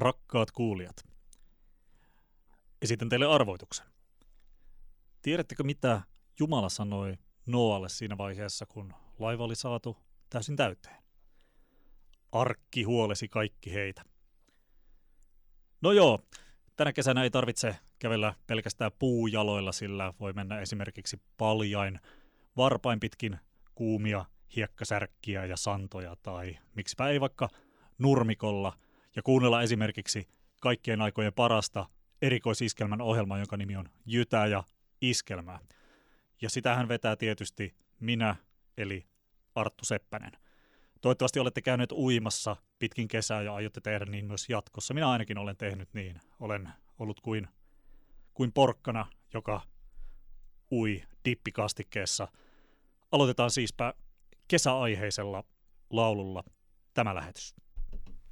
Rakkaat kuulijat, esitän teille arvoituksen. Tiedättekö, mitä Jumala sanoi Nooalle siinä vaiheessa, kun laiva oli saatu täysin täyteen? Arkki huolesi kaikki heitä. No joo, tänä kesänä ei tarvitse kävellä pelkästään puujaloilla, sillä voi mennä esimerkiksi paljain varpain pitkin kuumia hiekkasärkkiä ja santoja, tai miksipä ei vaikka nurmikolla, ja kuunnella esimerkiksi kaikkien aikojen parasta erikoisiskelmän ohjelmaa, jonka nimi on Jytä ja Iskelmää. Ja sitähän vetää tietysti minä, eli Arttu Seppänen. Toivottavasti olette käyneet uimassa pitkin kesää ja aiotte tehdä niin myös jatkossa. Minä ainakin olen tehnyt niin. Olen ollut kuin porkkana, joka ui dippikastikkeessa. Aloitetaan siispä kesäaiheisella laululla tämä lähetys.